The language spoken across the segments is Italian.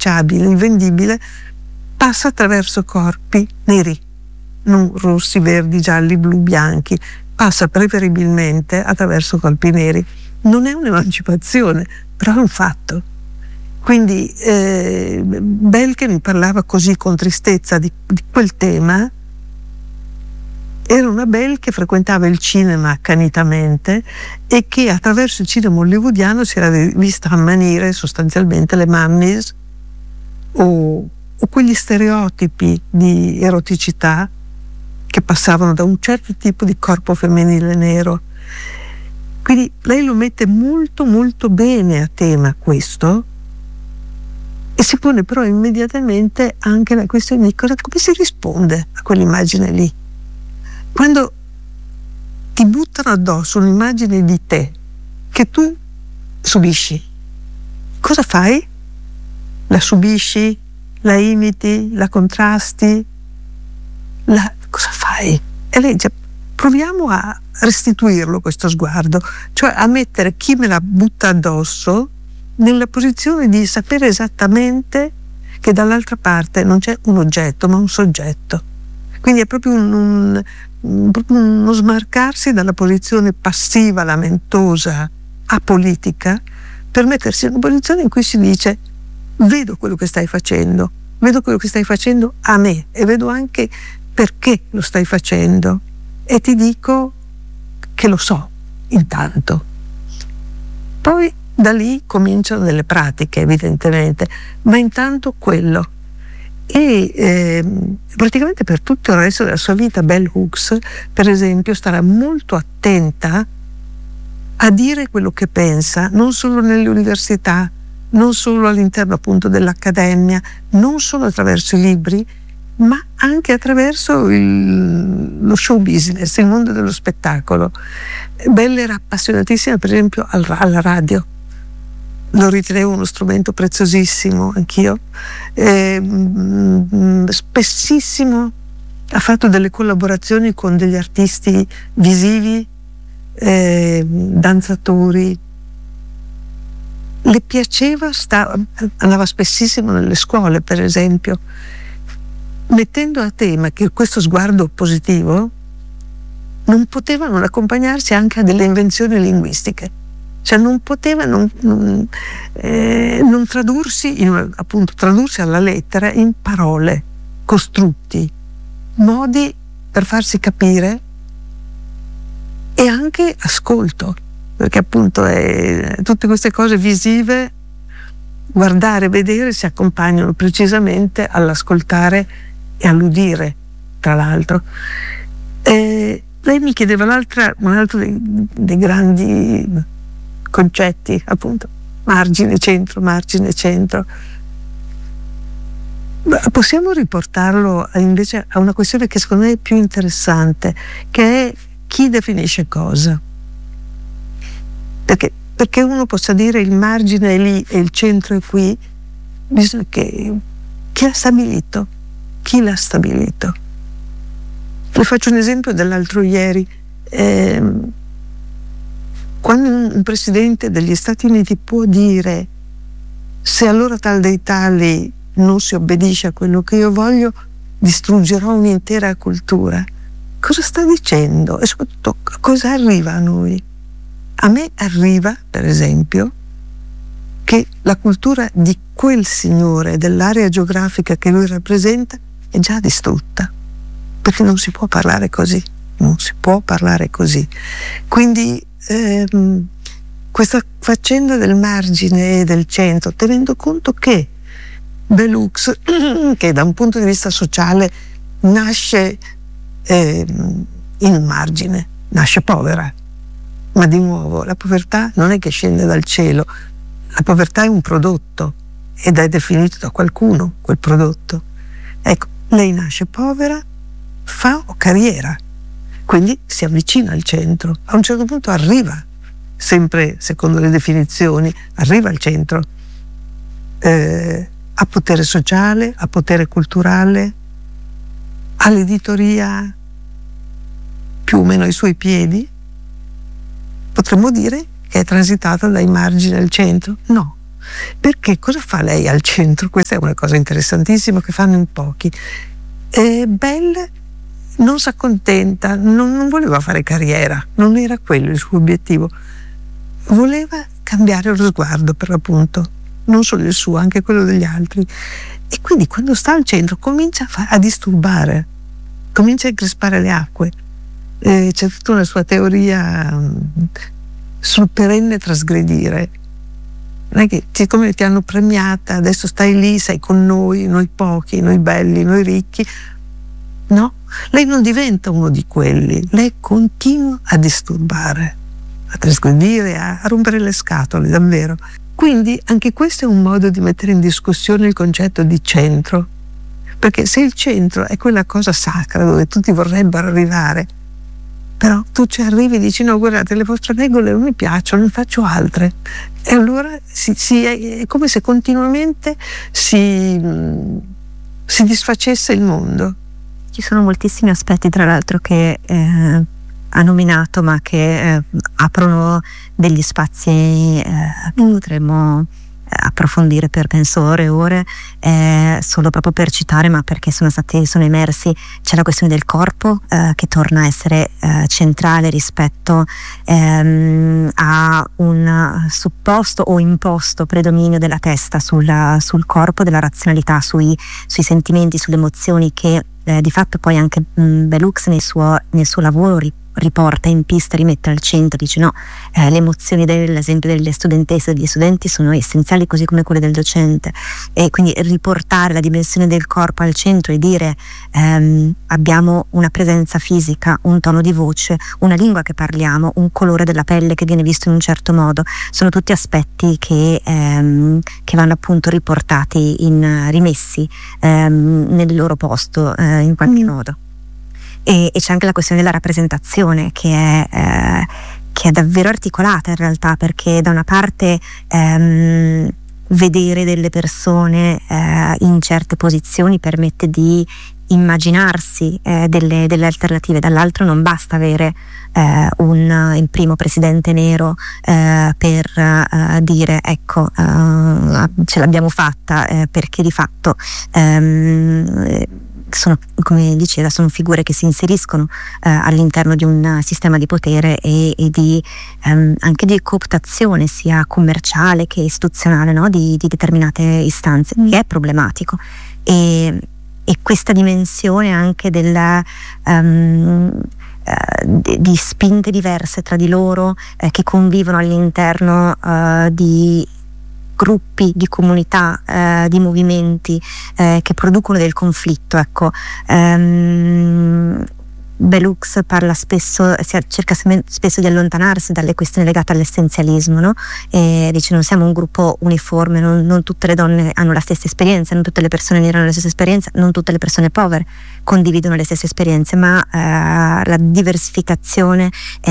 commerciabile, il vendibile, passa attraverso corpi neri, non rossi, verdi, gialli, blu, bianchi, passa preferibilmente attraverso corpi neri. Non è un'emancipazione, però è un fatto. Quindi Bell, che mi parlava così con tristezza di quel tema, era una Bell che frequentava il cinema accanitamente e che attraverso il cinema hollywoodiano si era vista ammanire sostanzialmente le mummies o quegli stereotipi di eroticità che passavano da un certo tipo di corpo femminile nero. Quindi lei lo mette molto molto bene a tema questo, e si pone però immediatamente anche la questione di come si risponde a quell'immagine lì. Quando ti buttano addosso un'immagine di te che tu subisci, cosa fai? La subisci? La imiti? La contrasti? Cosa fai? E lei dice, proviamo a restituirlo questo sguardo, cioè a mettere chi me la butta addosso nella posizione di sapere esattamente che dall'altra parte non c'è un oggetto ma un soggetto. Quindi è proprio uno smarcarsi dalla posizione passiva, lamentosa, apolitica, per mettersi in una posizione in cui si dice: vedo quello che stai facendo a me, e vedo anche perché lo stai facendo, e ti dico che lo so intanto. Poi da lì cominciano delle pratiche, evidentemente, ma intanto quello. E praticamente per tutto il resto della sua vita Bell Hooks, per esempio, starà molto attenta a dire quello che pensa, non solo nelle università, non solo all'interno appunto dell'accademia, non solo attraverso i libri, ma anche attraverso lo show business, il mondo dello spettacolo. Bell era appassionatissima, per esempio, alla radio. Lo ritenevo uno strumento preziosissimo, anch'io. Spessissimo ha fatto delle collaborazioni con degli artisti visivi, danzatori. Le piaceva, andava spessissimo nelle scuole, per esempio, mettendo a tema che questo sguardo positivo non poteva non accompagnarsi anche a delle invenzioni linguistiche. Cioè non poteva non tradursi, appunto tradursi alla lettera in parole, costrutti, modi per farsi capire e anche ascolto, perché appunto tutte queste cose visive, guardare, vedere, si accompagnano precisamente all'ascoltare e all'udire, tra l'altro. Lei mi chiedeva un altro dei grandi concetti, appunto, margine, centro. Possiamo riportarlo invece a una questione che secondo me è più interessante, che è chi definisce cosa. Perché uno possa dire il margine è lì e il centro è qui, bisogna che chi l'ha stabilito? Chi l'ha stabilito? Le faccio un esempio dell'altro ieri. Quando un presidente degli Stati Uniti può dire: se allora tal dei tali non si obbedisce a quello che io voglio, distruggerò un'intera cultura, cosa sta dicendo? E soprattutto cosa arriva a noi? A me arriva, per esempio, che la cultura di quel signore, dell'area geografica che lui rappresenta, è già distrutta, perché non si può parlare così, Quindi questa faccenda del margine e del centro, tenendo conto che Bell Hooks, che da un punto di vista sociale nasce in margine, nasce povera, ma di nuovo la povertà non è che scende dal cielo, la povertà è un prodotto ed è definito da qualcuno quel prodotto. Ecco, lei nasce povera, fa carriera, quindi si avvicina al centro, a un certo punto arriva, sempre secondo le definizioni, arriva al centro, a potere sociale, a potere culturale, all'editoria più o meno ai suoi piedi. Potremmo dire che è transitata dai margini al centro? No, Perché cosa fa lei al centro? Questa è una cosa interessantissima che fanno in pochi. Belle non si accontenta, non voleva fare carriera, non era quello il suo obiettivo. Voleva cambiare lo sguardo, per l'appunto, non solo il suo, anche quello degli altri. E quindi quando sta al centro comincia a disturbare, comincia a crispare le acque. C'è tutta una sua teoria sul perenne trasgredire. Non è che siccome ti hanno premiata, adesso stai lì, sei con noi pochi, noi belli, noi ricchi. No, lei non diventa uno di quelli, lei continua a disturbare, a trasgredire, a rompere le scatole, davvero. Quindi anche questo è un modo di mettere in discussione il concetto di centro, perché se il centro è quella cosa sacra dove tutti vorrebbero arrivare, però tu ci arrivi e dici no, guardate, le vostre regole non mi piacciono, ne faccio altre, e allora è come se continuamente si disfacesse il mondo. Ci sono moltissimi aspetti, tra l'altro, che ha nominato, ma che aprono degli spazi che potremmo approfondire per penso ore e ore, solo proprio per citare, ma perché sono emersi. C'è la questione del corpo che torna a essere centrale rispetto a un supposto o imposto predominio della testa sul corpo, della razionalità, sui sentimenti, sulle emozioni, che di fatto poi anche Bell Hooks nel suo lavoro riporta in pista, rimette al centro, dice no, le emozioni dell'esempio delle studentesse e degli studenti sono essenziali così come quelle del docente, e quindi riportare la dimensione del corpo al centro e dire abbiamo una presenza fisica, un tono di voce, una lingua che parliamo, un colore della pelle che viene visto in un certo modo, sono tutti aspetti che vanno appunto riportati, rimessi nel loro posto in qualche modo. E c'è anche la questione della rappresentazione che è davvero articolata in realtà, perché da una parte vedere delle persone in certe posizioni permette di immaginarsi delle alternative, dall'altro non basta avere il primo presidente nero per dire ecco ce l'abbiamo fatta, perché di fatto sono, come diceva, sono figure che si inseriscono all'interno di un sistema di potere e di anche di cooptazione sia commerciale che istituzionale, no? di determinate istanze, che è problematico, e questa dimensione anche della di spinte diverse tra di loro che convivono all'interno di gruppi, di comunità, di movimenti che producono del conflitto, ecco. Bell Hooks parla spesso, cerca spesso di allontanarsi dalle questioni legate all'essenzialismo, no? E dice non siamo un gruppo uniforme, non tutte le donne hanno la stessa esperienza, non tutte le persone nere hanno la stessa esperienza, non tutte le persone povere condividono le stesse esperienze, ma la diversificazione,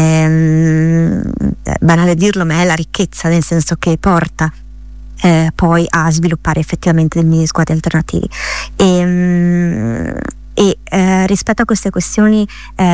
banale dirlo, ma è la ricchezza, nel senso che porta poi a sviluppare effettivamente degli sguardi alternativi. E rispetto a queste questioni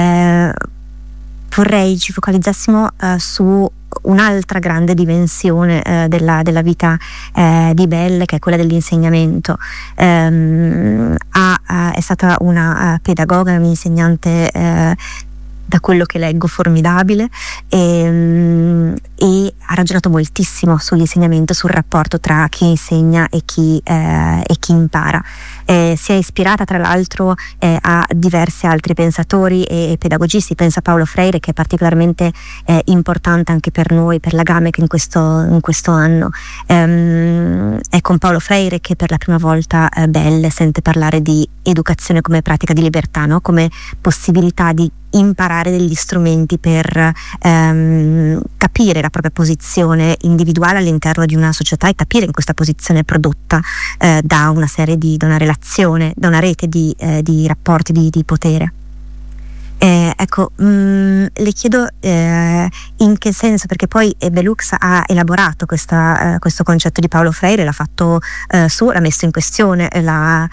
vorrei ci focalizzassimo su un'altra grande dimensione della vita di Bell, che è quella dell'insegnamento. È stata una pedagoga, un'insegnante da quello che leggo formidabile, e ha ragionato moltissimo sull'insegnamento, sul rapporto tra chi insegna e chi impara. Si è ispirata tra l'altro a diversi altri pensatori e pedagogisti. Pensa a Paulo Freire, che è particolarmente importante anche per noi, per la GAMEC in questo anno. È con Paulo Freire che per la prima volta Bell sente parlare di educazione come pratica di libertà, no? Come possibilità di imparare degli strumenti per capire la propria posizione individuale all'interno di una società e capire in questa posizione prodotta da una serie da una relazione, da una rete di rapporti di potere. Ecco, le chiedo in che senso, perché poi Bellux ha elaborato questo concetto di Paulo Freire, l'ha fatto l'ha messo in questione, l'ha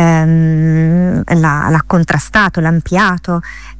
contrastato, l'ha ampliato,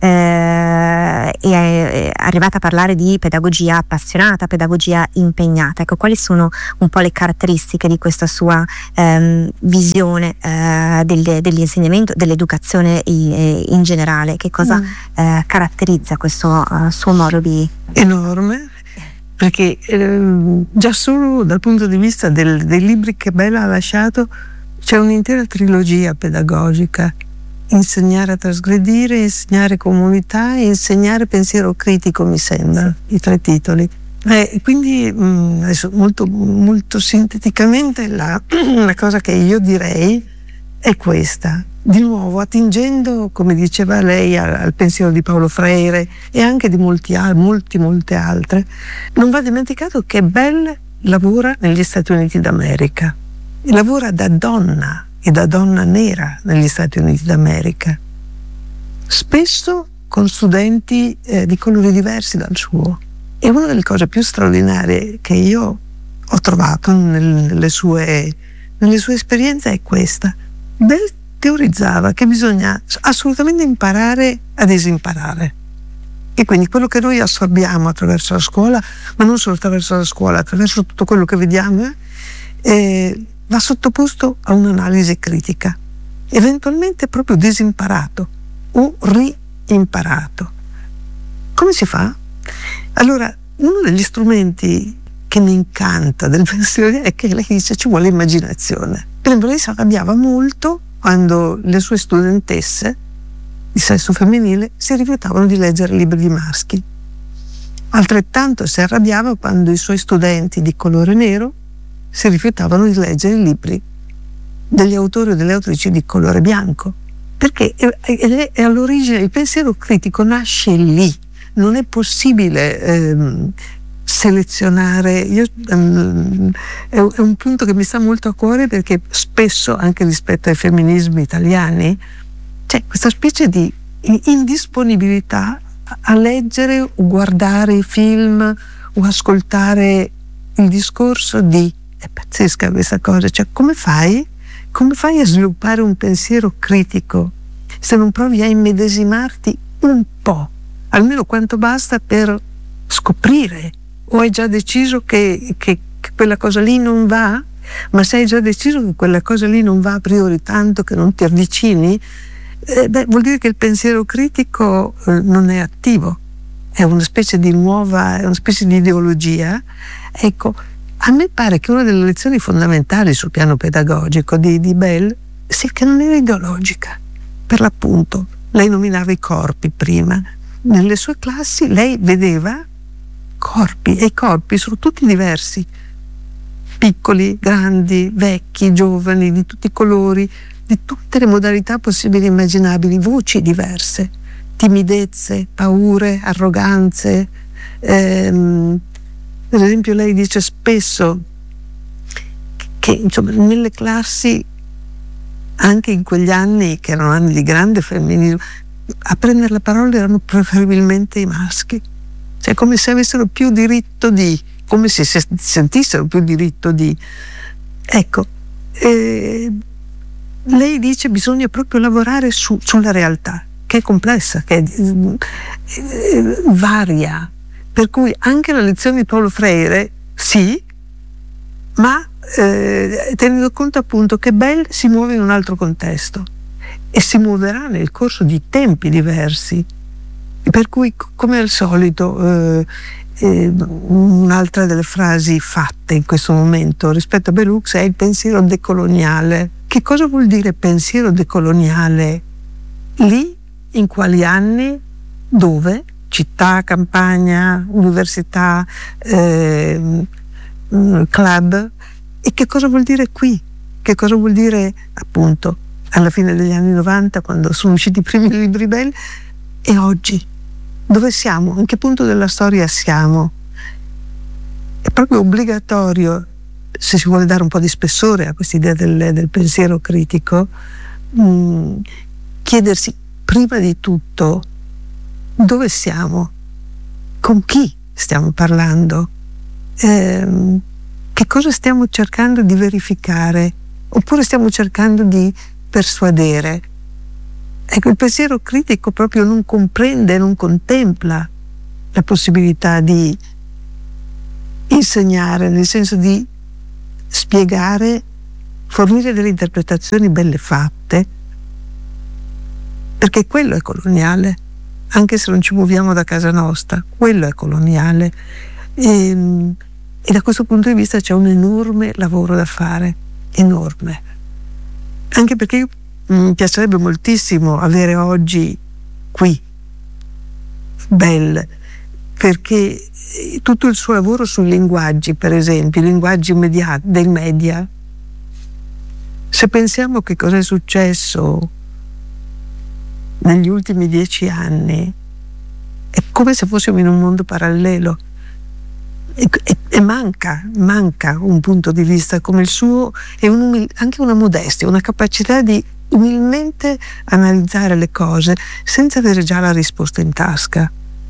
e è arrivata a parlare di pedagogia appassionata, pedagogia impegnata. Ecco, quali sono un po' le caratteristiche di questa sua visione dell'insegnamento, dell'educazione in generale? Che cosa caratterizza questo suo modo di... Enorme, perché già solo dal punto di vista dei libri che Bell ha lasciato c'è un'intera trilogia pedagogica: insegnare a trasgredire, insegnare comunità e insegnare pensiero critico, mi sembra, i 3 titoli. Quindi adesso molto, molto sinteticamente la cosa che io direi è questa. Di nuovo, attingendo, come diceva lei, al pensiero di Paulo Freire e anche di molte altre, non va dimenticato che Bell lavora negli Stati Uniti d'America e lavora da donna e da donna nera negli Stati Uniti d'America, spesso con studenti di colori diversi dal suo. E una delle cose più straordinarie che io ho trovato nelle sue esperienze è questa. Bell teorizzava che bisogna assolutamente imparare a disimparare, e quindi quello che noi assorbiamo attraverso la scuola, ma non solo attraverso la scuola, attraverso tutto quello che vediamo, va sottoposto a un'analisi critica, eventualmente proprio disimparato o reimparato. Come si fa? Allora, uno degli strumenti che mi incanta del pensiero è che lei dice ci vuole immaginazione. Per esempio, lei si arrabbiava molto quando le sue studentesse di sesso femminile si rifiutavano di leggere libri di maschi. Altrettanto si arrabbiava quando i suoi studenti di colore nero si rifiutavano di leggere i libri degli autori o delle autrici di colore bianco. Perché è all'origine, il pensiero critico nasce lì. Non è possibile selezionare. È un punto che mi sta molto a cuore, perché spesso, anche rispetto ai femminismi italiani, c'è questa specie di indisponibilità a leggere o guardare i film o ascoltare il discorso di... È pazzesca questa cosa, cioè come fai a sviluppare un pensiero critico se non provi a immedesimarti un po', almeno quanto basta per scoprire? O hai già deciso che quella cosa lì non va? Ma se hai già deciso che quella cosa lì non va a priori, tanto che non ti avvicini, vuol dire che il pensiero critico non è attivo, è una specie di ideologia. Ecco, a me pare che una delle lezioni fondamentali sul piano pedagogico di Bell sia che non era ideologica. Per l'appunto, lei nominava i corpi prima. Nelle sue classi lei vedeva corpi, e i corpi sono tutti diversi, piccoli, grandi, vecchi, giovani, di tutti i colori, di tutte le modalità possibili e immaginabili, voci diverse, timidezze, paure, arroganze. Per esempio, lei dice spesso che insomma, nelle classi, anche in quegli anni che erano anni di grande femminismo, a prendere la parola erano preferibilmente i maschi, cioè come se avessero più diritto di, come se si sentissero più diritto di. Ecco, lei dice bisogna proprio lavorare sulla realtà, che è complessa, che è varia, per cui anche la lezione di Paulo Freire sì, ma tenendo conto appunto che Bell si muove in un altro contesto e si muoverà nel corso di tempi diversi, per cui come al solito un'altra delle frasi fatte in questo momento rispetto a Bellux è il pensiero decoloniale. Che cosa vuol dire pensiero decoloniale? Lì, in quali anni, dove? Città, campagna, università, club. E che cosa vuol dire qui? Che cosa vuol dire appunto alla fine degli anni 90, quando sono usciti i primi libri Bell, e oggi? Dove siamo? In che punto della storia siamo? È proprio obbligatorio, se si vuole dare un po' di spessore a quest'idea del pensiero critico, chiedersi prima di tutto dove siamo, con chi stiamo parlando, che cosa stiamo cercando di verificare, oppure stiamo cercando di persuadere. Ecco, il pensiero critico proprio non comprende, non contempla la possibilità di insegnare, nel senso di spiegare, fornire delle interpretazioni belle fatte, perché quello è coloniale, anche se non ci muoviamo da casa nostra, quello è coloniale. E da questo punto di vista c'è un enorme lavoro da fare, enorme. Anche perché mi piacerebbe moltissimo avere oggi qui Bell, perché tutto il suo lavoro sui linguaggi, per esempio, i linguaggi dei media, se pensiamo che cosa è successo negli ultimi 10 anni, è come se fossimo in un mondo parallelo e manca un punto di vista come il suo e anche una modestia, una capacità di umilmente analizzare le cose senza avere già la risposta in tasca.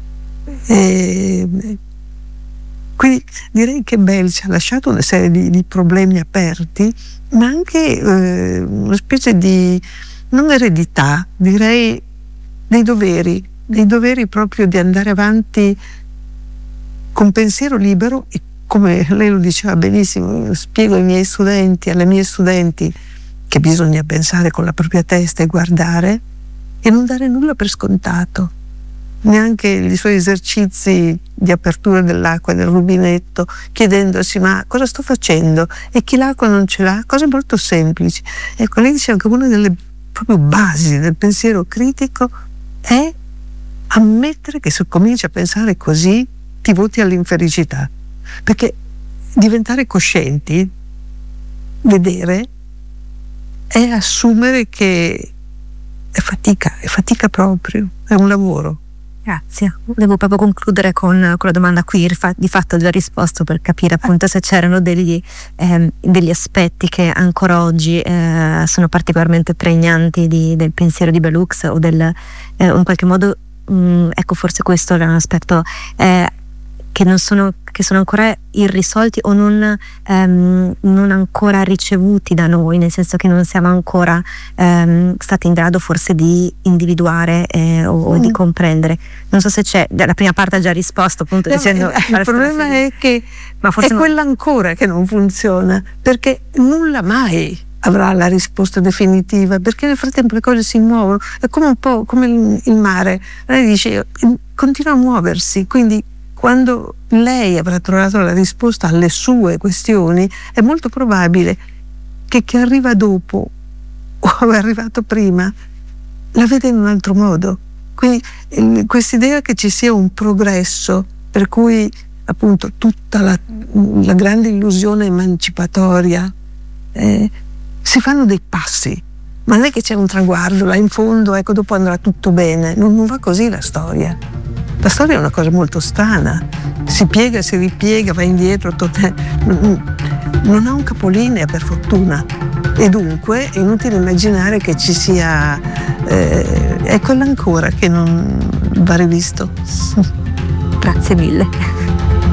Quindi direi che Bell ci ha lasciato una serie di problemi aperti, ma anche una specie di, non eredità, direi dei doveri proprio di andare avanti con pensiero libero e, come lei lo diceva benissimo, spiego ai miei studenti, alle mie studenti, che bisogna pensare con la propria testa e guardare e non dare nulla per scontato, neanche i suoi esercizi di apertura dell'acqua del rubinetto, chiedendosi ma cosa sto facendo, e chi l'acqua non ce l'ha, cose molto semplici. Ecco, lei diceva che una delle proprio basi del pensiero critico è ammettere che se cominci a pensare così ti voti all'infelicità, perché diventare coscienti, vedere, è assumere che è fatica proprio, è un lavoro. Grazie. Volevo proprio concludere con la domanda qui, di fatto già risposto, per capire appunto se c'erano degli aspetti che ancora oggi sono particolarmente pregnanti del pensiero di Bell Hooks o in qualche modo, ecco, forse questo era un aspetto che sono ancora irrisolti o non ancora ricevuti da noi, nel senso che non siamo ancora stati in grado forse di individuare o di comprendere. Non so se c'è, la prima parte ha già risposto appunto dicendo il problema è che è quella ancora che non funziona, perché nulla mai avrà la risposta definitiva, perché nel frattempo le cose si muovono, è come un po' come il mare, lei dice continua a muoversi, quindi quando lei avrà trovato la risposta alle sue questioni è molto probabile che chi arriva dopo o è arrivato prima la vede in un altro modo. Quindi quest'idea che ci sia un progresso per cui appunto tutta la grande illusione emancipatoria, si fanno dei passi, ma non è che c'è un traguardo là in fondo, ecco, dopo andrà tutto bene. Non va così la storia. La storia è una cosa molto strana, si piega, si ripiega, va indietro, non ha un capolinea, per fortuna, e dunque è inutile immaginare che ci sia, è quella ancora che non va rivisto. Grazie mille.